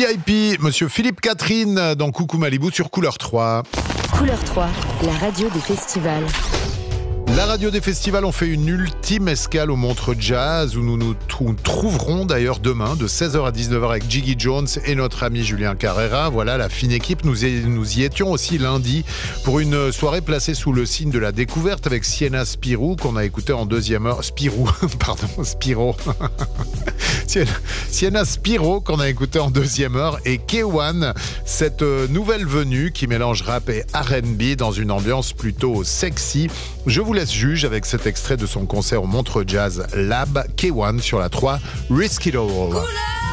VIP, monsieur Philippe Catherine dans Coucou Malibu sur Couleur 3. Couleur 3, la radio des festivals. La radio des festivals, on fait une ultime escale au Montreux Jazz où nous nous trouverons d'ailleurs demain de 16h à 19h avec Jiggy Jones et notre ami Julien Carrera. Voilà la fine équipe. Nous y étions aussi lundi pour une soirée placée sous le signe de la découverte avec Sienna Spirou qu'on a écouté en deuxième heure. Spirou. Sienna Spiro qu'on a écouté en deuxième heure et K1, cette nouvelle venue qui mélange rap et R&B dans une ambiance plutôt sexy. Je vous laisse juge avec cet extrait de son concert au Montreux Jazz Lab. K1 sur la 3, Risk It All.